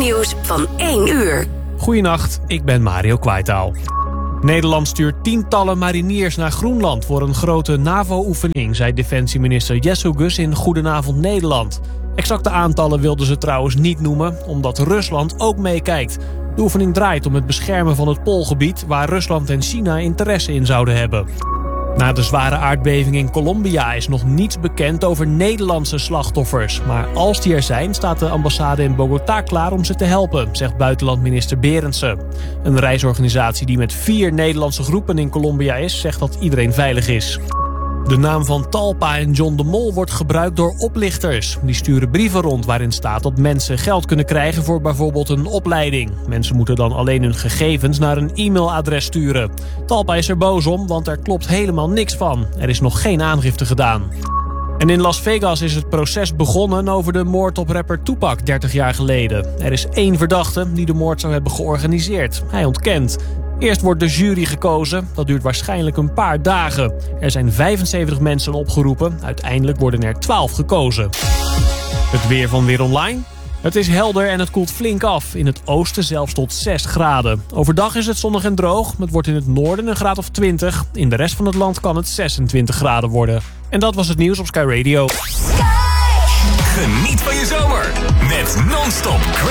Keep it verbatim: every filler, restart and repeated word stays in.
Nieuws van één uur. Goedenacht, ik ben Mario Kwaitaal. Nederland stuurt tientallen mariniers naar Groenland voor een grote NAVO-oefening, zei defensieminister Jesselgus in Goedenavond Nederland. Exacte aantallen wilden ze trouwens niet noemen, omdat Rusland ook meekijkt. De oefening draait om het beschermen van het Poolgebied, waar Rusland en China interesse in zouden hebben. Na de zware aardbeving in Colombia is nog niets bekend over Nederlandse slachtoffers. Maar als die er zijn, staat de ambassade in Bogota klaar om ze te helpen, zegt buitenlandminister Berendsen. Een reisorganisatie die met vier Nederlandse groepen in Colombia is, zegt dat iedereen veilig is. De naam van Talpa en John de Mol wordt gebruikt door oplichters. Die sturen brieven rond waarin staat dat mensen geld kunnen krijgen voor bijvoorbeeld een opleiding. Mensen moeten dan alleen hun gegevens naar een e-mailadres sturen. Talpa is er boos om, want er klopt helemaal niks van. Er is nog geen aangifte gedaan. En in Las Vegas is het proces begonnen over de moord op rapper Tupac dertig jaar geleden. Er is één verdachte die de moord zou hebben georganiseerd. Hij ontkent. Eerst wordt de jury gekozen. Dat duurt waarschijnlijk een paar dagen. Er zijn vijfenzeventig mensen opgeroepen. Uiteindelijk worden er twaalf gekozen. Het weer van Weer Online. Het is helder en het koelt flink af. In het oosten zelfs tot zes graden. Overdag is het zonnig en droog. Het wordt in het noorden een graad of twintig. In de rest van het land kan het zesentwintig graden worden. En dat was het nieuws op Sky Radio. Geniet van je zomer met non-stop